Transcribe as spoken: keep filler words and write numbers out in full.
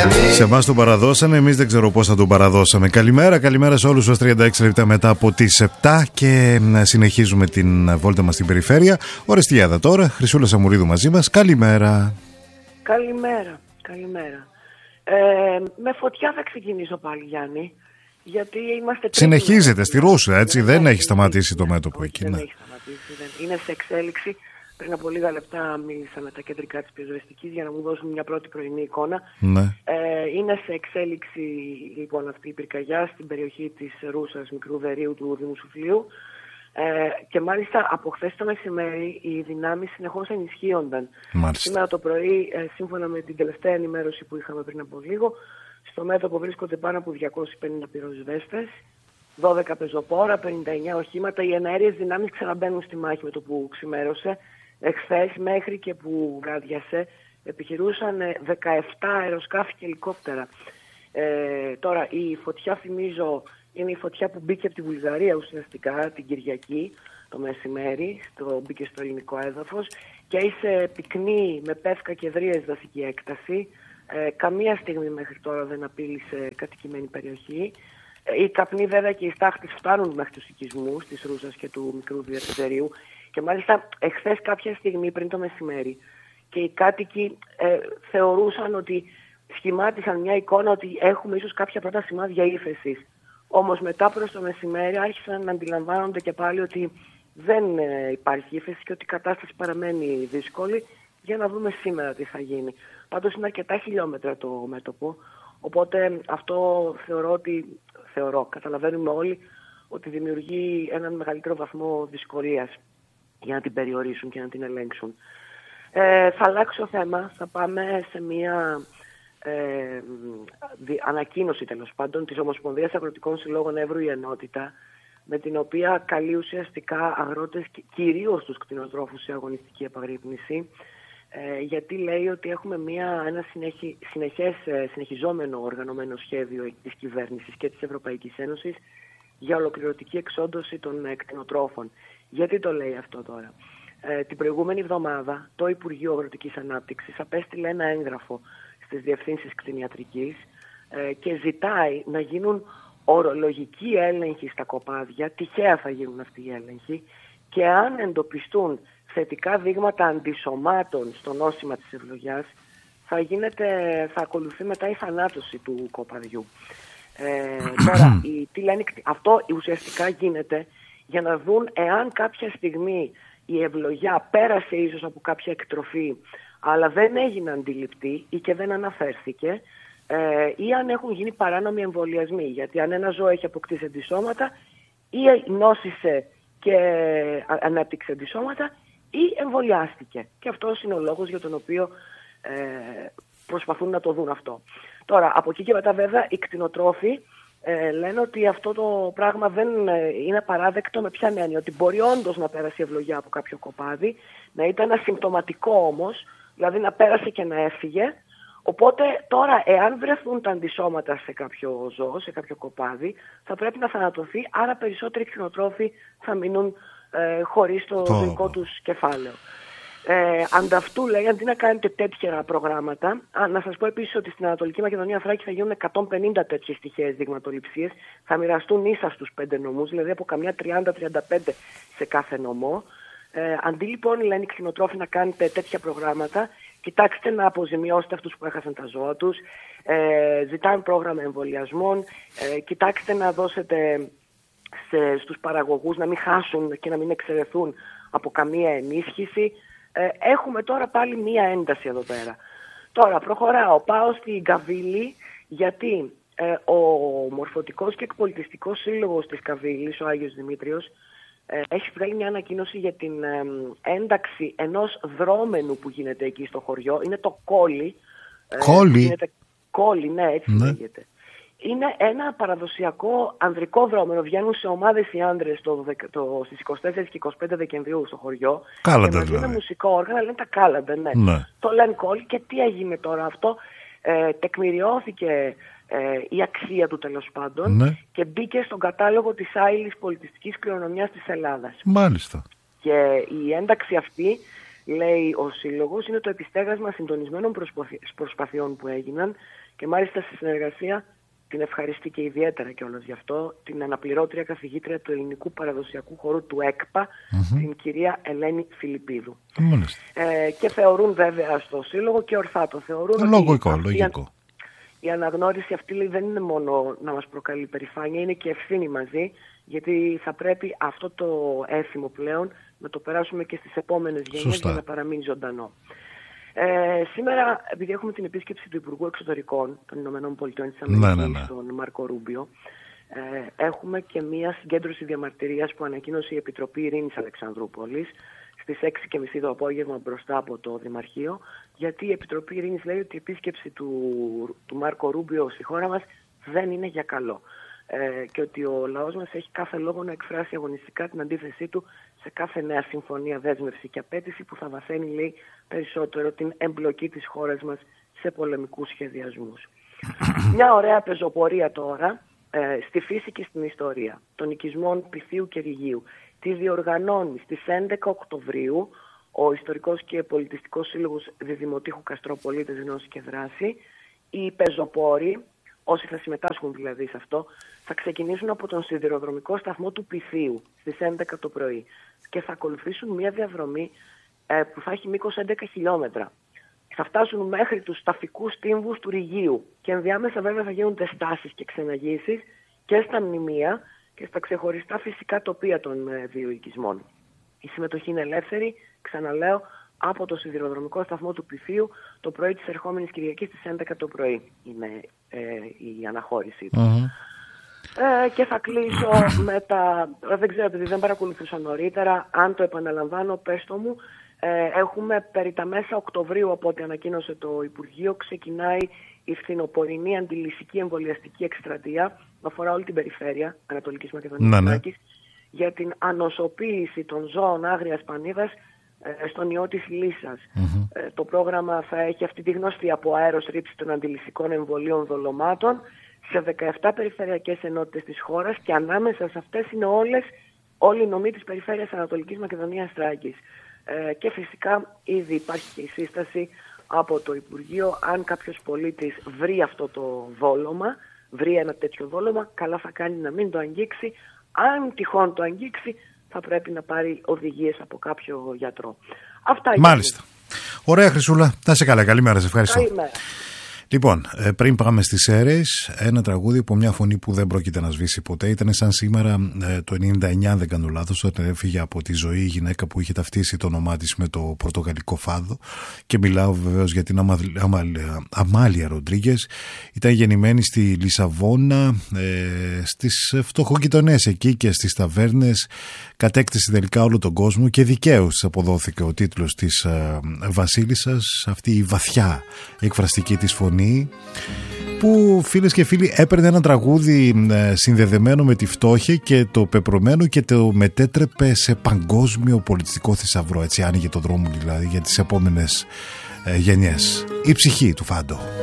Σε εμάς τον παραδώσανε, εμείς δεν ξέρω πώς θα τον παραδώσαμε. Καλημέρα, καλημέρα σε όλους σας. τριάντα έξι λεπτά μετά από τις επτά και συνεχίζουμε την βόλτα μας στην περιφέρεια. Ορεστιάδα τώρα, Χρυσούλα Σαμουρίδου μαζί μας. Καλημέρα. Καλημέρα, καλημέρα. Ε, με φωτιά θα ξεκινήσω πάλι, Γιάννη. Γιατί είμαστε συνεχίζεται στη Ρούσια, έτσι, δεν, δεν έχει σταματήσει το μέτωπο εκεί. Δεν ναι. έχει σταματήσει, δεν. Είναι σε εξέλιξη. Πριν από λίγα λεπτά μίλησα με τα κεντρικά της πυροσβεστικής για να μου δώσουν μια πρώτη πρωινή εικόνα. Ναι. Ε, είναι σε εξέλιξη λοιπόν αυτή η πυρκαγιά στην περιοχή της Ρούσας, Μικρού Βερίου του Δήμου Σουφλίου. Ε, και μάλιστα από χθες το μεσημέρι οι δυνάμεις συνεχώς ενισχύονταν. Μάλιστα. Σήμερα το πρωί, ε, σύμφωνα με την τελευταία ενημέρωση που είχαμε πριν από λίγο, στο μέτωπο βρίσκονται πάνω από διακόσιοι πενήντα πυροσβέστες, δώδεκα πεζοπόρα, πενήντα εννέα οχήματα. Οι εναέριες δυνάμεις ξαναμπαίνουν στη μάχη με το που ξημέρωσε. Εχθές μέχρι και που βράδιασε επιχειρούσαν δεκαεπτά αεροσκάφη και ελικόπτερα. Ε, τώρα η φωτιά, θυμίζω, είναι η φωτιά που μπήκε από τη Βουλγαρία ουσιαστικά την Κυριακή το μεσημέρι, στο, μπήκε στο ελληνικό έδαφος και είσαι πυκνή με πεύκα και ευρείες δασική έκταση. Ε, καμία στιγμή μέχρι τώρα δεν απείλησε κατοικημένη περιοχή. Ε, οι καπνοί βέβαια και οι στάχτες φτάνουν μέχρι τους οικισμούς της Ρούσας και του Μικρού Βερίου. Και μάλιστα εχθές κάποια στιγμή πριν το μεσημέρι και οι κάτοικοι ε, θεωρούσαν ότι σχημάτισαν μια εικόνα ότι έχουμε ίσως κάποια πρώτα σημάδια ύφεσης. Όμως μετά προς το μεσημέρι άρχισαν να αντιλαμβάνονται και πάλι ότι δεν ε, υπάρχει ύφεση και ότι η κατάσταση παραμένει δύσκολη, για να δούμε σήμερα τι θα γίνει. Πάντως είναι αρκετά χιλιόμετρα το μέτωπο, οπότε αυτό θεωρώ ότι, θεωρώ, καταλαβαίνουμε όλοι, ότι δημιουργεί έναν μεγαλύτερο βαθμό δυσκολίας για να την περιορίσουν και να την ελέγξουν. Ε, θα αλλάξω θέμα, θα πάμε σε μια ε, δι, ανακοίνωση τέλος πάντων της Ομοσπονδίας Αγροτικών Συλλόγων Εύρου η Ενότητα, με την οποία καλεί ουσιαστικά αγρότες, κυρίως τους κτηνοτρόφους, σε αγωνιστική επαγρύπνηση, ε, γιατί λέει ότι έχουμε μια, ένα συνεχι, συνεχές, συνεχιζόμενο οργανωμένο σχέδιο της κυβέρνησης και της Ευρωπαϊκής Ένωσης για ολοκληρωτική εξόντωση των κτηνοτρόφων. Γιατί το λέει αυτό τώρα? Ε, την προηγούμενη εβδομάδα το Υπουργείο Αγροτικής Ανάπτυξης απέστειλε ένα έγγραφο στις διευθύνσεις κτηνιατρικής ε, και ζητάει να γίνουν ορολογικοί έλεγχοι στα κοπάδια, τυχαία θα γίνουν αυτοί οι έλεγχοι, και αν εντοπιστούν θετικά δείγματα αντισωμάτων στο νόσημα της ευλογιάς, θα, γίνεται, θα ακολουθεί μετά η θανάτωση του κοπαδιού. Ε, τώρα, η, τι λένε, αυτό ουσιαστικά γίνεται για να δουν εάν κάποια στιγμή η ευλογιά πέρασε ίσως από κάποια εκτροφή αλλά δεν έγινε αντιληπτή ή και δεν αναφέρθηκε, ε, ή αν έχουν γίνει παράνομοι εμβολιασμοί. Γιατί αν ένα ζώο έχει αποκτήσει αντισώματα ή νόσησε και ανέπτυξε αντισώματα ή εμβολιάστηκε. Και αυτός είναι ο λόγος για τον οποίο ε, προσπαθούν να το δουν αυτό. Τώρα, από εκεί και μετά βέβαια οι κτηνοτρόφοι Ε, λένε ότι αυτό το πράγμα δεν είναι παράδεκτο. Με ποια έννοια? Ότι μπορεί όντως να πέρασε η ευλογιά από κάποιο κοπάδι, να ήταν ασυμπτωματικό όμως, δηλαδή να πέρασε και να έφυγε. Οπότε τώρα, εάν βρεθούν τα αντισώματα σε κάποιο ζώο, σε κάποιο κοπάδι, θα πρέπει να θανατωθεί, άρα περισσότεροι κτηνοτρόφοι θα μείνουν ε, χωρίς το oh. δικό τους κεφάλαιο. Ε, ανταυτού λέει, αντί να κάνετε τέτοια προγράμματα, α, να σας πω επίσης ότι στην Ανατολική Μακεδονία Θράκη θα γίνουν εκατόν πενήντα τέτοιες τυχαίες δειγματοληψίες, θα μοιραστούν ίσα στους πέντε νομούς, δηλαδή από καμιά τριάντα με τριάντα πέντε σε κάθε νομό. Ε, αντί λοιπόν, λένε οι κτηνοτρόφοι, να κάνετε τέτοια προγράμματα, κοιτάξτε να αποζημιώσετε αυτούς που έχασαν τα ζώα τους, ε, ζητάνε πρόγραμμα εμβολιασμών, ε, κοιτάξτε να δώσετε σε, στους παραγωγούς να μην χάσουν και να μην εξαιρεθούν από καμία ενίσχυση. Ε, έχουμε τώρα πάλι μία ένταση εδώ πέρα. Τώρα προχωράω, πάω στην Καβίλη, γιατί ε, ο Μορφωτικός και Εκπολιτιστικός Σύλλογος της Καβίλης, ο Άγιος Δημήτριος, ε, έχει βγάλει μια ανακοίνωση για την ε, ένταξη ενός δρόμενου που γίνεται εκεί στο χωριό. Είναι το Κόλλι. Κόλλι? Ε, γίνεται, Κόλλι, ναι, έτσι ναι. λέγεται. Είναι ένα παραδοσιακό ανδρικό δρόμενο. Βγαίνουν σε ομάδες οι άντρες το, το, στις είκοσι τέσσερις και είκοσι πέντε Δεκεμβρίου στο χωριό. Κάλαντα, και μαζί δηλαδή. με μουσικό όργανα λένε τα κάλαντα, ναι. ναι. Το λένε Κόλλι. Και τι έγινε τώρα αυτό? Ε, τεκμηριώθηκε ε, η αξία του τέλος πάντων, ναι. και μπήκε στον κατάλογο της άειλης πολιτιστικής κληρονομιάς της Ελλάδας. Μάλιστα. Και η ένταξη αυτή λέει ο Σύλλογος, είναι το επιστέγασμα συντονισμένων προσπαθειών που έγιναν και μάλιστα στη συνεργασία, την ευχαριστεί και ιδιαίτερα κιόλας γι' αυτό, την αναπληρώτρια καθηγήτρια του ελληνικού παραδοσιακού χορού του ΕΚΠΑ, mm-hmm. την κυρία Ελένη Φιλιππίδου. Mm-hmm. Ε, και θεωρούν βέβαια στο Σύλλογο, και ορθά το θεωρούν, λογικό, ότι λογικό. Η αναγνώριση αυτή λέει, δεν είναι μόνο να μας προκαλεί περηφάνεια, είναι και ευθύνη μαζί, γιατί θα πρέπει αυτό το έθιμο πλέον να το περάσουμε και στις επόμενες γενιές για να παραμείνει ζωντανό. Ε, σήμερα, επειδή έχουμε την επίσκεψη του Υπουργού Εξωτερικών των Ηνωμένων Πολιτειών της Αμερικής, ναι, ναι, ναι. τον Μάρκο Ρούμπιο, ε, έχουμε και μία συγκέντρωση διαμαρτυρίας που ανακοίνωσε η Επιτροπή Ειρήνης Αλεξανδρούπολης στις έξι και μισή το απόγευμα μπροστά από το Δημαρχείο, γιατί η Επιτροπή Ειρήνης λέει ότι η επίσκεψη του, του Μάρκο Ρούμπιο στη χώρα μας δεν είναι για καλό. Ε, και ότι ο λαός μας έχει κάθε λόγο να εκφράσει αγωνιστικά την αντίθεσή του σε κάθε νέα συμφωνία, δέσμευση και απέτηση που θα βαθαίνει, λέει, περισσότερο την εμπλοκή της χώρας μας σε πολεμικούς σχεδιασμούς. Μια ωραία πεζοπορία τώρα ε, στη φύση και στην ιστορία των οικισμών Πυθίου και Ρηγίου. Τη διοργανώνει στις έντεκα Οκτωβρίου ο Ιστορικός και Πολιτιστικός Σύλλογος Διδημοτήχου Καστροπολίτες Γνώση και Δράση. Οι πεζοπόροι, όσοι θα συμμετάσχουν δηλαδή σε αυτό, θα ξεκινήσουν από τον σιδηροδρομικό σταθμό του Πυθίου στις έντεκα το πρωί και θα ακολουθήσουν μια διαδρομή ε, που θα έχει μήκος έντεκα χιλιόμετρα. Θα φτάσουν μέχρι τους ταφικούς τύμβους του Ρηγίου και ενδιάμεσα βέβαια θα γίνονται στάσεις και ξεναγήσεις και στα μνημεία και στα ξεχωριστά φυσικά τοπία των ε, δύο οικισμών. Η συμμετοχή είναι ελεύθερη, ξαναλέω, από το σιδηροδρομικό σταθμό του Πυθίου το πρωί της ερχόμενης Κυριακής στις έντεκα το πρωί είναι ε, η αναχώρησή του. Mm-hmm. Ε, και θα κλείσω με τα... Δεν ξέρω, επειδή δεν παρακολουθούσα νωρίτερα, αν το επαναλαμβάνω, πες το μου. Ε, έχουμε περί τα μέσα Οκτωβρίου, από ό,τι ανακοίνωσε το Υπουργείο, ξεκινάει η φθινοπορεινή αντιλυσική εμβολιαστική εκστρατεία που αφορά όλη την περιφέρεια Ανατολικής Μακεδονίας, ναι, ναι. για την ανοσοποίηση των ζώων άγριας πανίδας στον ιό της Λύσας. Mm-hmm. Ε, το πρόγραμμα θα έχει αυτή τη γνωστή από αέρος ρήψη των αντιλυσικών εμβολίων δολωμάτων σε δεκαεπτά περιφερειακές ενότητες της χώρας και ανάμεσα σε αυτές είναι όλες, όλοι οι νομοί της περιφέρειας Ανατολικής Μακεδονίας Θράκης. Ε, και φυσικά ήδη υπάρχει και η σύσταση από το Υπουργείο, αν κάποιος πολίτης βρει αυτό το δόλωμα, βρει ένα τέτοιο δόλωμα, καλά θα κάνει να μην το αγγίξει. Αν τυχόν το αγγίξει, θα πρέπει να πάρει οδηγίες από κάποιο γιατρό. Αυτά. Μάλιστα. Ωραία, Χρυσούλα. Να είσαι καλά. Καλημέρα. Σε ευχαριστώ. Καλημέρα. Λοιπόν, πριν πάμε στις αίρες, ένα τραγούδι από μια φωνή που δεν πρόκειται να σβήσει ποτέ. Ήταν σαν σήμερα το ενενήντα εννιά, αν δεν κάνω λάθος, όταν έφυγε από τη ζωή η γυναίκα που είχε ταυτίσει το όνομά της με το πορτογαλικό φάδο. Και μιλάω βεβαίως για την Αμάλια, Αμάλια Ροντρίγκες. Ήταν γεννημένη στη Λισαβόνα, ε, στις φτωχοκοιτωνίες εκεί και στις ταβέρνες. Κατέκτησε τελικά όλο τον κόσμο και δικαίως της αποδόθηκε ο τίτλος της ε, βασίλισσας, αυτή η βαθιά εκφραστική της φωνή, που φίλες και φίλοι έπαιρνε ένα τραγούδι ε, συνδεδεμένο με τη φτώχεια και το πεπρωμένο και το μετέτρεπε σε παγκόσμιο πολιτιστικό θησαυρό. Έτσι άνοιγε το δρόμο δηλαδή για τις επόμενες ε, γενιές. Η ψυχή του Φάντο.